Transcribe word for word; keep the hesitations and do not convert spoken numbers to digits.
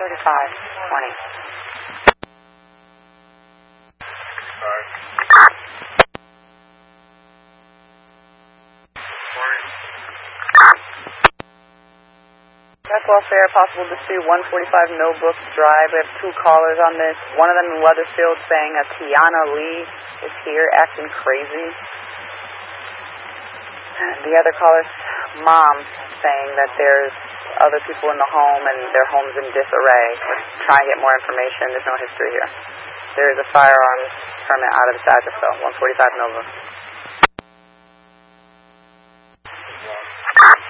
thirty-five twenty. Check welfare, possible dispute, one forty-five Millbrook Drive. We have two callers on this. One of them in Weathersfield saying that Tiana Lee is here acting crazy. And the other caller's mom saying that there's other people in the home and their home's in disarray. We're trying to get more information. There's no history here. There is a firearms permit out of this address, though, one forty-five Millbrook.